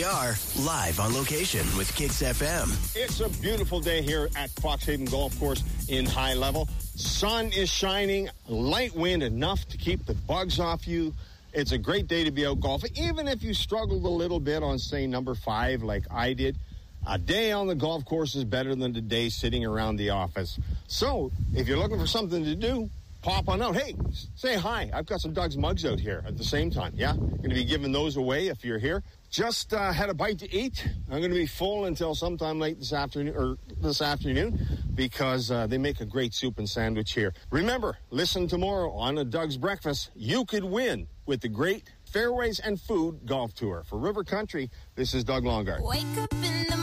are live on location with Kicks FM. It's a beautiful day here at Fox Haven Golf Course in High Level. Sun is shining, light wind enough to keep the bugs off you. It's a great day to be out golfing, even if you struggled a little bit on, say, number 5 like I did. A day on the golf course is better than a day sitting around the office. So, if you're looking for something to do, pop on out. Hey, say hi. I've got some Doug's mugs out here at the same time, yeah? Going to be giving those away if you're here. Just had a bite to eat. I'm going to be full until sometime late this afternoon, because they make a great soup and sandwich here. Remember, listen tomorrow on a Doug's Breakfast. You could win with the great Fairways and Food Golf Tour. For River Country, this is Doug Longard. Wake up in the